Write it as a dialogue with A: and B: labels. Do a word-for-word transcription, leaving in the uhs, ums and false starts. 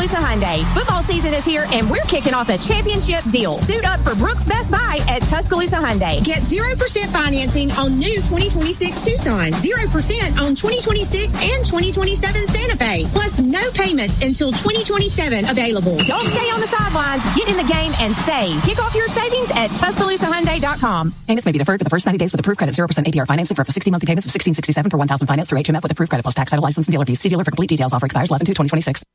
A: Tuscaloosa Hyundai. Football season is here, and we're kicking off a championship deal. Suit up for Brooks Best Buy at Tuscaloosa Hyundai. Get zero percent financing on new twenty twenty-six Tucson, zero percent on twenty twenty-six and twenty twenty-seven Santa Fe, plus no payments until twenty twenty-seven available. Don't stay on the sidelines. Get in the game and save. Kick off your savings at Tuscaloosa Hyundai dot com.
B: Payments may be deferred for the first ninety days with approved credit, zero percent A P R financing for up to sixty monthly payments of sixteen sixty-seven per one thousand finance through H M F with approved credit plus tax title license and dealer fees. See dealer for complete details. Offer expires eleven two twenty twenty-six.